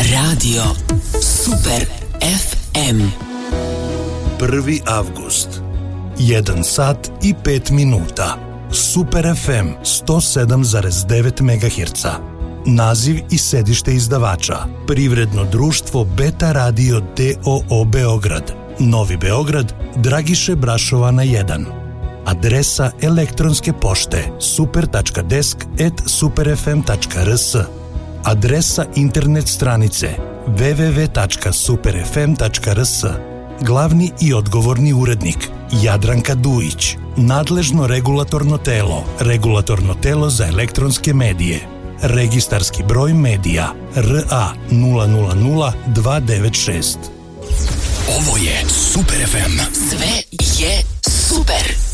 Radio Super FM. 1. avgust 1 sat i 5 minuta. Super FM 107,9 MHz. Naziv i sedište izdavača: Privredno društvo Beta Radio d.o.o. Beograd, Novi Beograd, Dragiše Brašovana 1. Adresa elektronske pošte super.desk@superfm.rs. Adresa internet stranice www.superfm.rs. Glavni i odgovorni urednik Jadranka Dujić. Nadležno regulatorno telo za elektronske medije. Registarski broj medija RA 000-296. Ovo je Super FM. Sve je super.